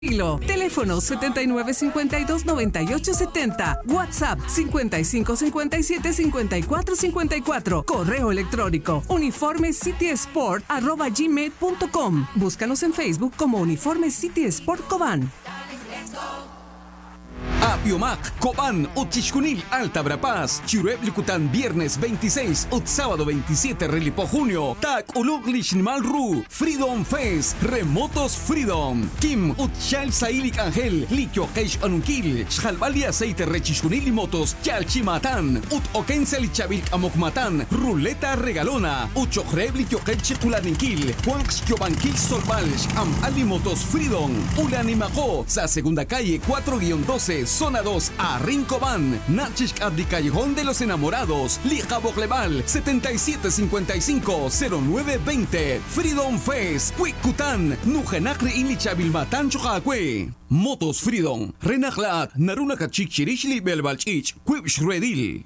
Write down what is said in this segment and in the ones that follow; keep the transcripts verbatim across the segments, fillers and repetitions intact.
Teléfono setenta y nueve cincuenta y dos noventa y ocho setenta. WhatsApp cincuenta y cinco cincuenta y siete cincuenta y cuatro cincuenta y cuatro. Correo electrónico uniforme city sport arroba gmail punto com. Búscanos en Facebook como Uniforme City Sport Cobán. Apiomac, Cobán, Uchishkunil, Alta Brapaz, Chirep Licutan, viernes veintiséis, ut sábado veintisiete, Relipo Junio, Tak Uluglish Malru, Freedom Fest, Remotos Freedom, Kim, Utshal Sailik Angel, Likyo Keish Anunkil, Shalbali Aceite Rechishkunil y Motos, Chalchimatan, Ut Okensel Chavilk Amokmatan, Ruleta Regalona, Uchokreb Likyo Keish Kulaninkil, Juanx Yobankil Solvalsh, Am Alimotos Freedom, Ulanimajo, Sa Segunda Calle cuatro guion doce, Zona dos, a Rincobán, Nachishk Abdi Callejón de los Enamorados, Lija Bogleval, setenta y siete cincuenta y cinco cero nueve veinte, Freedom Fest, Cuicután, Nujenacre Ilichabilmatán Chojacue, Motos Freedom, Renaclac, Naruna Kachik Chirishli Belbalchich, Cuipshredil.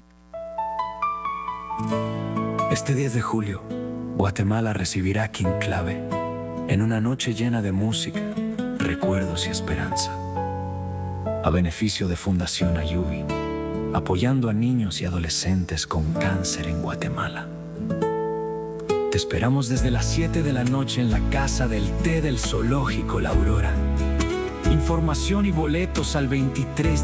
Este diez de julio, Guatemala recibirá a Quinclave en una noche llena de música, recuerdos y esperanza. A beneficio de Fundación Ayubi, apoyando a niños y adolescentes con cáncer en Guatemala. Te esperamos desde las siete de la noche en la Casa del Té del Zoológico La Aurora. Información y boletos al veintitrés